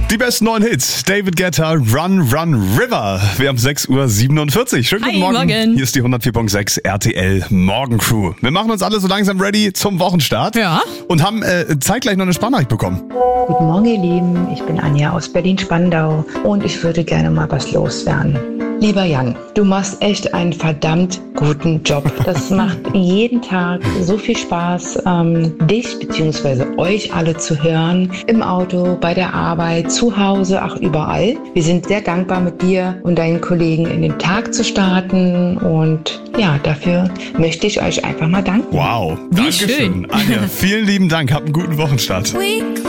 Die besten neuen Hits. David Guetta, Run, Run, River. Wir haben 6:47 Uhr. Schönen guten Morgen. Hier ist die 104.6 RTL Morgencrew. Wir machen uns alle so langsam ready zum Wochenstart. Ja. Und haben zeitgleich noch eine Sprachnachricht bekommen. Guten Morgen, ihr Lieben. Ich bin Anja aus Berlin-Spandau und ich würde gerne mal was loswerden. Lieber Jan, du machst echt einen verdammt guten Job. Das macht jeden Tag so viel Spaß, dich bzw. euch alle zu hören. Im Auto, bei der Arbeit, zu Hause, ach überall. Wir sind sehr dankbar, mit dir und deinen Kollegen in den Tag zu starten. Und ja, dafür möchte ich euch einfach mal danken. Wow. Wie Dankeschön. schön. Anja, vielen lieben Dank. Habt einen guten Wochenstart.